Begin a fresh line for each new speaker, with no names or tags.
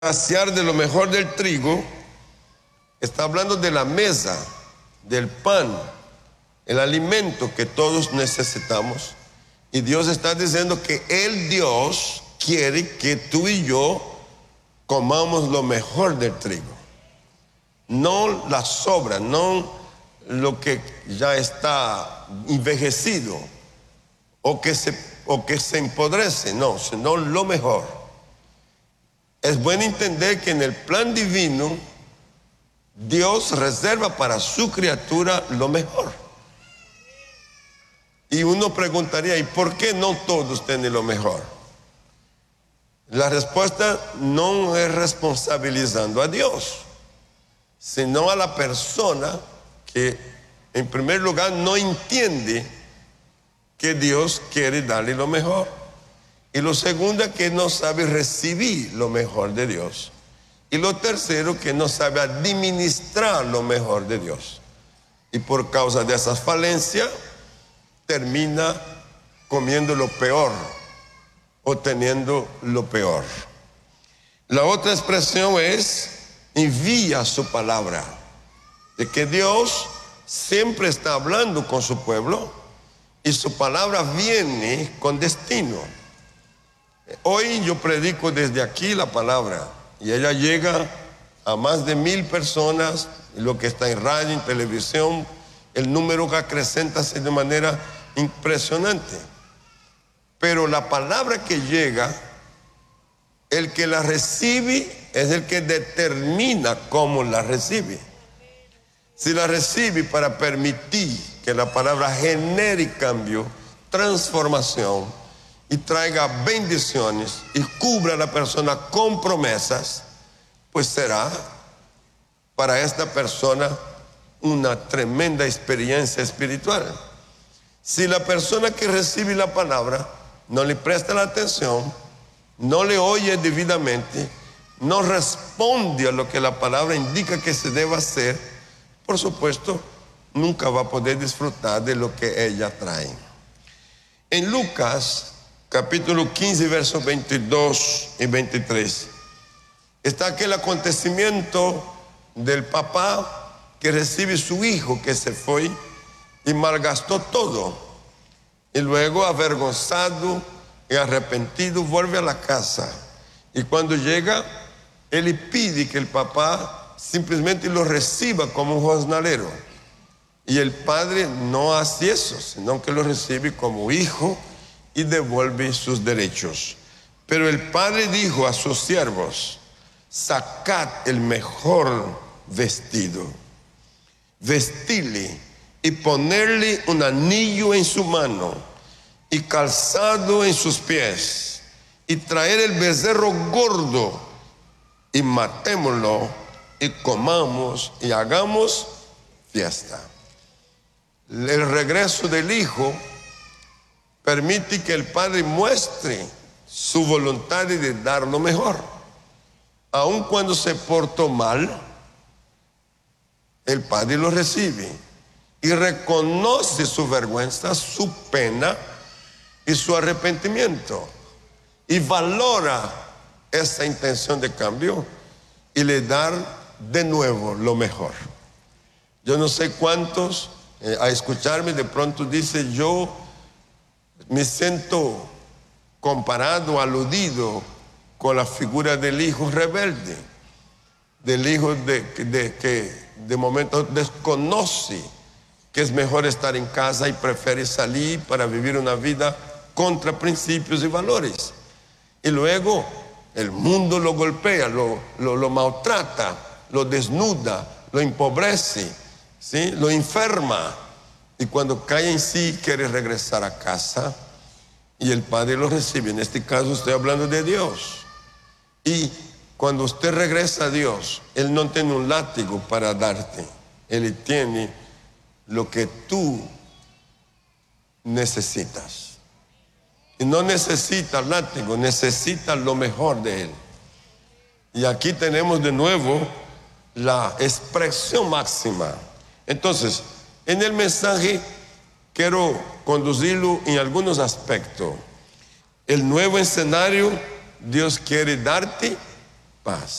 saciar de lo mejor del trigo, está hablando de la mesa, del pan, el alimento que todos necesitamos. Y Dios está diciendo que el Dios quiere que tú y yo comamos lo mejor del trigo. No la sobra, no lo que ya está envejecido o que se empodrece, no, sino lo mejor. Es bueno entender que en el plan divino Dios reserva para su criatura lo mejor. Y uno preguntaría, ¿y por qué no todos tienen lo mejor? La respuesta no es responsabilizando a Dios, sino a la persona que en primer lugar no entiende que Dios quiere darle lo mejor. Y lo segundo, que no sabe recibir lo mejor de Dios. Y lo tercero, que no sabe administrar lo mejor de Dios. Y por causa de esas falencias, termina comiendo lo peor o teniendo lo peor. La otra expresión es envía su palabra, de que Dios siempre está hablando con su pueblo y su palabra viene con destino. Hoy yo predico desde aquí la palabra y ella llega a más de 1000 personas, y lo que está en radio, en televisión, el número que acrecenta de manera impresionante. Pero la palabra que llega, el que la recibe es el que determina cómo la recibe. Si la recibe para permitir que la palabra genere cambio, transformación y traiga bendiciones y cubra a la persona con promesas, pues será para esta persona una tremenda experiencia espiritual. Si la persona que recibe la palabra no le presta la atención, no le oye debidamente, no responde a lo que la palabra indica que se debe hacer, por supuesto, nunca va a poder disfrutar de lo que ella trae. En Lucas capítulo 15, versos 22 y 23, está aquel acontecimiento del papá que recibe su hijo que se fue y malgastó todo. Y luego, avergonzado y arrepentido, vuelve a la casa. Y cuando llega, él le pide que el papá simplemente lo reciba como un jornalero. Y el padre no hace eso, sino que lo recibe como hijo y devuelve sus derechos. Pero el padre dijo a sus siervos: sacad el mejor vestido, vestirle y ponerle un anillo en su mano y calzado en sus pies, y traer el becerro gordo y matémoslo y comamos y hagamos fiesta. El regreso del hijo permite que el padre muestre su voluntad de dar lo mejor. Aun cuando se portó mal, el padre lo recibe y reconoce su vergüenza, su pena y su arrepentimiento, y valora esa intención de cambio y le da de nuevo lo mejor. Yo no sé cuántos a escucharme de pronto dice: yo me siento comparado, aludido con la figura del hijo rebelde, del hijo que de momento desconoce que es mejor estar en casa y prefiere salir para vivir una vida contra principios y valores. Y luego el mundo lo golpea, lo maltrata, lo desnuda, lo empobrece, ¿sí? Lo enferma. Y cuando cae en sí, quiere regresar a casa y el padre lo recibe. En este caso estoy hablando de Dios. Y cuando usted regresa a Dios, Él no tiene un látigo para darte. Él tiene lo que tú necesitas. Y no necesita látigo, necesita lo mejor de Él. Y aquí tenemos de nuevo la expresión máxima. Entonces, en el mensaje quiero conducirlo en algunos aspectos. El nuevo escenario Dios quiere darte paz.